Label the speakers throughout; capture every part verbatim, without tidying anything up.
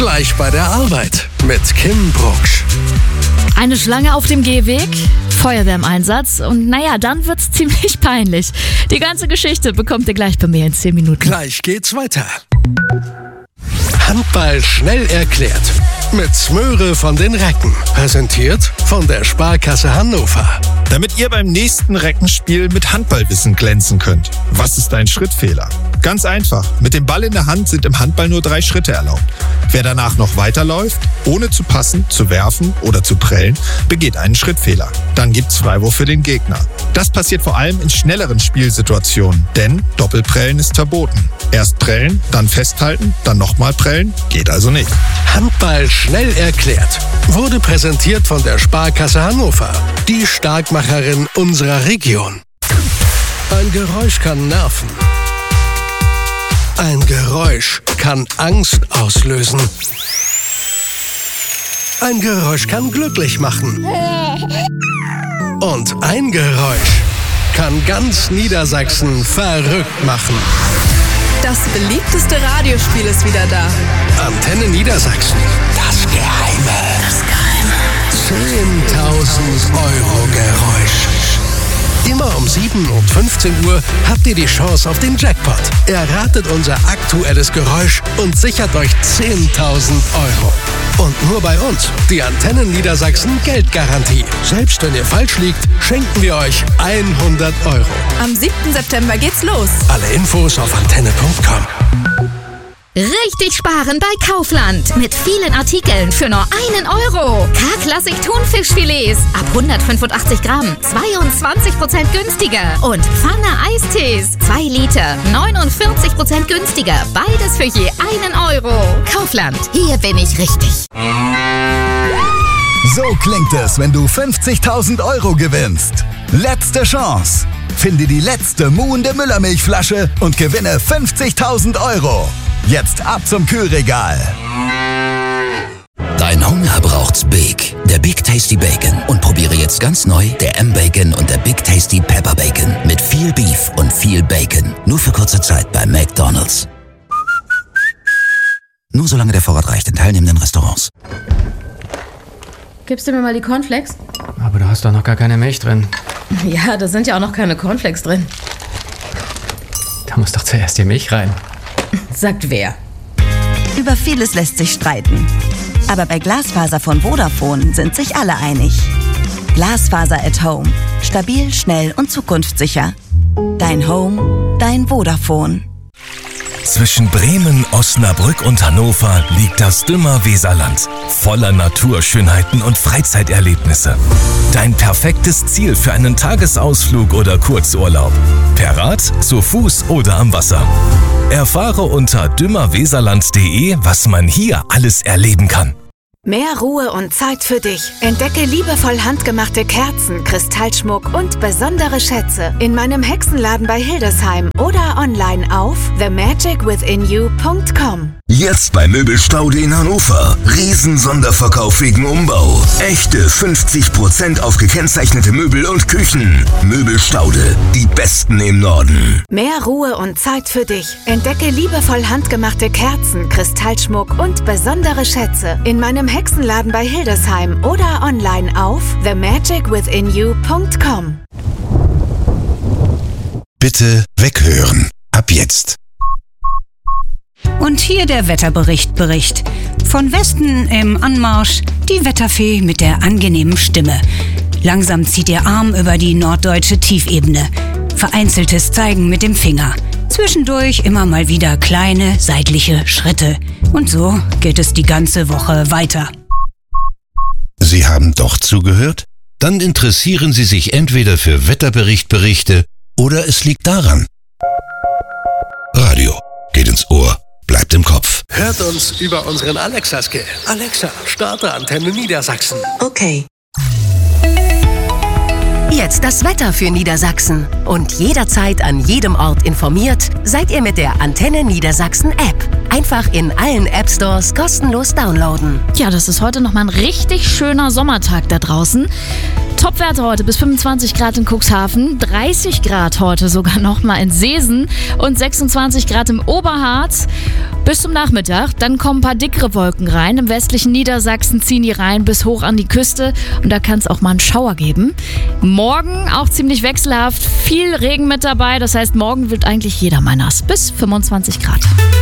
Speaker 1: gleich bei der Arbeit mit Kim Brucksch.
Speaker 2: Eine Schlange auf dem Gehweg, Feuerwehr im Einsatz und naja, dann wird's ziemlich peinlich. Die ganze Geschichte bekommt ihr gleich bei mir in zehn Minuten.
Speaker 1: Gleich geht's weiter. Handball schnell erklärt. Mit Smöre von den Recken. Präsentiert von der Sparkasse Hannover.
Speaker 3: Damit ihr beim nächsten Reckenspiel mit Handballwissen glänzen könnt. Was ist ein Schrittfehler? Ganz einfach. Mit dem Ball in der Hand sind im Handball nur drei Schritte erlaubt. Wer danach noch weiterläuft, ohne zu passen, zu werfen oder zu prellen, begeht einen Schrittfehler. Dann gibt's Freiwurf für den Gegner. Das passiert vor allem in schnelleren Spielsituationen, denn Doppelprellen ist verboten. Erst prellen, dann festhalten, dann nochmal prellen, geht also nicht.
Speaker 1: Handball schnell erklärt. Wurde präsentiert von der Sparkasse Hannover. Die Starkmacherin unserer Region. Ein Geräusch kann nerven. Ein Geräusch kann Angst auslösen. Ein Geräusch kann glücklich machen. Und ein Geräusch kann ganz Niedersachsen verrückt machen.
Speaker 4: Das beliebteste Radiospiel ist wieder da.
Speaker 1: Antenne Niedersachsen. Das Geheime. Das Geheime. zehntausend Euro Geräusch. Immer um sieben und fünfzehn Uhr habt ihr die Chance auf den Jackpot. Erratet unser aktuelles Geräusch und sichert euch zehntausend Euro. Und nur bei uns, die Antenne Niedersachsen Geldgarantie. Selbst wenn ihr falsch liegt, schenken wir euch hundert Euro.
Speaker 4: Am siebten September geht's los.
Speaker 1: Alle Infos auf antenne punkt com.
Speaker 5: Richtig sparen bei Kaufland. Mit vielen Artikeln für nur einen Euro. K-Klassik Thunfischfilets ab hundertfünfundachtzig Gramm. zweiundzwanzig Prozent günstiger. Und Pfanne Eistees. zwei Liter. neunundvierzig Prozent günstiger. Beides für je einen Euro. Kaufland. Hier bin ich richtig.
Speaker 6: So klingt es, wenn du fünfzigtausend Euro gewinnst. Letzte Chance. Finde die letzte muhende Müllermilchflasche und gewinne fünfzigtausend Euro. Jetzt ab zum Kühlregal.
Speaker 7: Dein Hunger braucht's Big. Der Big Tasty Bacon. Und probiere jetzt ganz neu der M-Bacon und der Big Tasty Pepper Bacon. Mit viel Beef und viel Bacon. Nur für kurze Zeit bei McDonald's. Nur solange der Vorrat reicht in teilnehmenden Restaurants.
Speaker 8: Gibst du mir mal die Cornflakes?
Speaker 9: Aber du hast doch noch gar keine Milch drin.
Speaker 8: Ja, da sind ja auch noch keine Cornflakes drin.
Speaker 9: Da muss doch zuerst die Milch rein.
Speaker 8: Sagt wer?
Speaker 10: Über vieles lässt sich streiten. Aber bei Glasfaser von Vodafone sind sich alle einig. Glasfaser at Home. Stabil, schnell und zukunftssicher. Dein Home, dein Vodafone.
Speaker 11: Zwischen Bremen, Osnabrück und Hannover liegt das Dümmer-Weserland. Voller Naturschönheiten und Freizeiterlebnisse. Dein perfektes Ziel für einen Tagesausflug oder Kurzurlaub. Per Rad, zu Fuß oder am Wasser. Erfahre unter dümmerweserland punkt de, was man hier alles erleben kann.
Speaker 12: Mehr Ruhe und Zeit für dich. Entdecke liebevoll handgemachte Kerzen, Kristallschmuck und besondere Schätze in meinem Hexenladen bei Hildesheim oder online auf the magic within you punkt com.
Speaker 13: Jetzt bei Möbelstaude in Hannover. Riesen-Sonderverkauf wegen Umbau. Echte fünfzig Prozent auf gekennzeichnete Möbel und Küchen. Möbelstaude, die besten im Norden.
Speaker 12: Mehr Ruhe und Zeit für dich. Entdecke liebevoll handgemachte Kerzen, Kristallschmuck und besondere Schätze in meinem Hexenladen bei Hildesheim oder online auf the magic within you punkt com.
Speaker 14: Bitte weghören. Ab jetzt.
Speaker 15: Und hier der Wetterbericht-Bericht. Von Westen im Anmarsch die Wetterfee mit der angenehmen Stimme. Langsam zieht ihr Arm über die norddeutsche Tiefebene. Vereinzeltes Zeigen mit dem Finger. Zwischendurch immer mal wieder kleine seitliche Schritte. Und so geht es die ganze Woche weiter.
Speaker 14: Sie haben doch zugehört? Dann interessieren Sie sich entweder für Wetterbericht-Berichte oder es liegt daran. Radio geht ins Ohr, bleibt im Kopf.
Speaker 1: Hört uns über unseren Alexa-Skill. Alexa, starte Antenne Niedersachsen.
Speaker 16: Okay. Jetzt das Wetter für Niedersachsen. Und jederzeit an jedem Ort informiert, seid ihr mit der Antenne Niedersachsen App. Einfach in allen App Stores kostenlos downloaden.
Speaker 2: Ja, das ist heute nochmal ein richtig schöner Sommertag da draußen. Topwerte heute bis fünfundzwanzig Grad in Cuxhaven, dreißig Grad heute sogar nochmal in Seesen und sechsundzwanzig Grad im Oberharz. Bis zum Nachmittag, dann kommen ein paar dickere Wolken rein. Im westlichen Niedersachsen ziehen die rein bis hoch an die Küste und da kann es auch mal einen Schauer geben. Morgen auch ziemlich wechselhaft, viel Regen mit dabei. Das heißt, morgen wird eigentlich jeder mal nass, bis fünfundzwanzig Grad.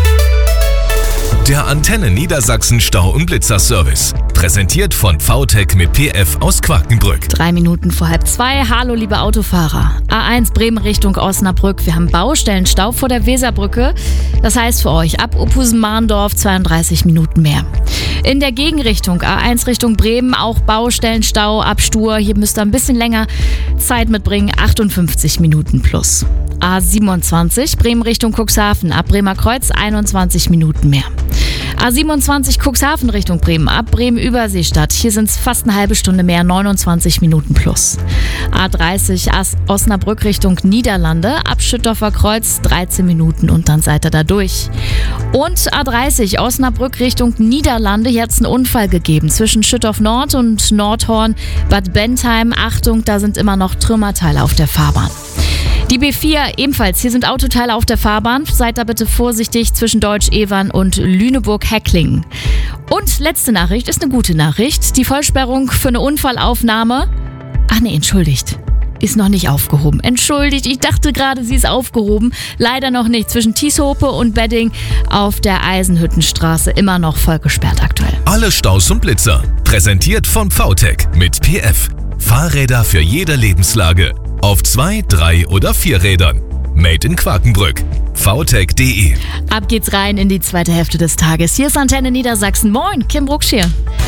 Speaker 11: Der Antenne Niedersachsen Stau- und Blitzerservice. Präsentiert von V T E C mit P F aus Quakenbrück.
Speaker 2: Drei Minuten vor halb zwei. Hallo, liebe Autofahrer. A eins Bremen Richtung Osnabrück. Wir haben Baustellenstau vor der Weserbrücke. Das heißt für euch ab Uphusen-Mahndorf zweiunddreißig Minuten mehr. In der Gegenrichtung A eins Richtung Bremen auch Baustellenstau ab Stur. Hier müsst ihr ein bisschen länger Zeit mitbringen. achtundfünfzig Minuten plus. A siebenundzwanzig Bremen Richtung Cuxhaven ab Bremer Kreuz einundzwanzig Minuten mehr. A siebenundzwanzig Cuxhaven Richtung Bremen ab Bremen-Überseestadt. Hier sind es fast eine halbe Stunde mehr, neunundzwanzig Minuten plus. A dreißig As- Osnabrück Richtung Niederlande ab Schüttorfer Kreuz dreizehn Minuten und dann seid ihr da durch. Und A dreißig Osnabrück Richtung Niederlande. Hier hat es einen Unfall gegeben zwischen Schüttorf Nord und Nordhorn, Bad Bentheim. Achtung, da sind immer noch Trümmerteile auf der Fahrbahn. Die B vier ebenfalls. Hier sind Autoteile auf der Fahrbahn. Seid da bitte vorsichtig zwischen Deutsch-Evern und Lüneburg-Hecklingen. Und letzte Nachricht ist eine gute Nachricht. Die Vollsperrung für eine Unfallaufnahme. Ach nee, entschuldigt. Ist noch nicht aufgehoben. Entschuldigt, ich dachte gerade, sie ist aufgehoben. Leider noch nicht. Zwischen Tieshope und Bedding auf der Eisenhüttenstraße immer noch voll gesperrt aktuell.
Speaker 11: Alle Staus und Blitzer. Präsentiert von V T E C mit P F. Fahrräder für jede Lebenslage. Auf zwei, drei oder vier Rädern. Made in Quakenbrück. v t e c punkt d e.
Speaker 2: Ab geht's rein in die zweite Hälfte des Tages. Hier ist Antenne Niedersachsen. Moin, Kim Brucksch hier.